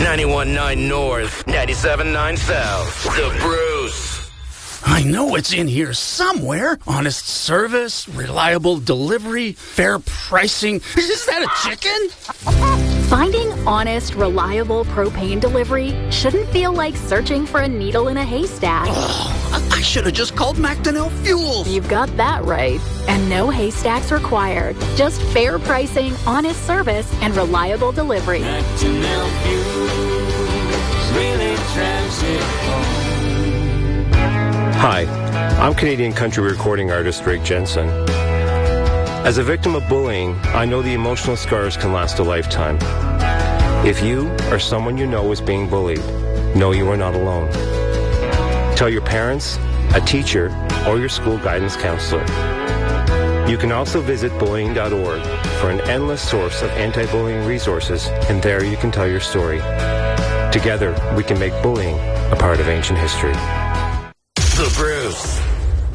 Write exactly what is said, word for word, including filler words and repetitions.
ninety-one point nine North, ninety-seven point nine South. The Bruce. I know it's in here somewhere. Honest service, reliable delivery, fair pricing. Is that a chicken? Finding honest, reliable propane delivery shouldn't feel like searching for a needle in a haystack. Oh, I should have just called Macdonell Fuels. You've got that right. And no haystacks required. Just fair pricing, honest service, and reliable delivery. Macdonell Fuels really drives it home. Hi, I'm Canadian country recording artist Rick Jensen. As a victim of bullying, I know the emotional scars can last a lifetime. If you or someone you know is being bullied, know you are not alone. Tell your parents, a teacher, or your school guidance counselor. You can also visit bullying dot org for an endless source of anti-bullying resources, and there you can tell your story. Together, we can make bullying a part of ancient history. The Bruce.